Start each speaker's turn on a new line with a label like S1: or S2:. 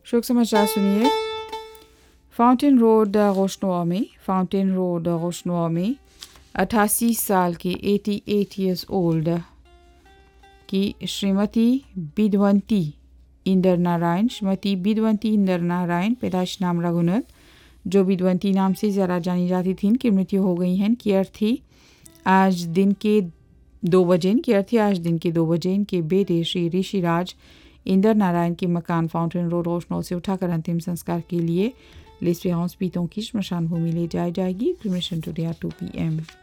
S1: शोक समाचार सुनिए। फाउंटेन रोड रोशनुआ में 88 साल की 88 इयर्स ओल्ड की श्रीमती बिदवंती इंदर नारायण पैदाइश नाम रघुनाथ, जो बिदवंती नाम से ज़्यादा जानी जाती थी, की मृत्यु हो गई है। की अर्थी आज दिन के 2 बजे इनके बेटे श्री ऋषिराज इंदर नारायण के मकान फाउंटेन रोड रोशनौ से उठाकर अंतिम संस्कार के लिए लेस्पियांस पीतों की श्मशान भूमि ले जाई जाएगी। Cremation today at 2 p.m.